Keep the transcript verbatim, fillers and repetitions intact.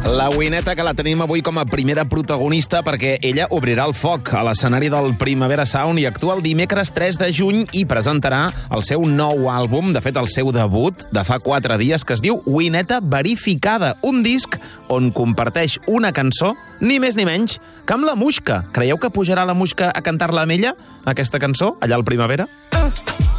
La Wineta, que la tenim avui com a primera protagonista perquè ella obrirà el foc a l'escenari del Primavera Sound i actua el dimecres tres de juny i presentarà el seu nou àlbum, de fet el seu debut de fa quatre dies, que es diu Wineta Verificada, un disc on comparteix una cançó, ni més ni menys, que amb la Muixca. Creieu que pujarà la Muixca a cantar-la amb ella, aquesta cançó, allà al Primavera? Uh.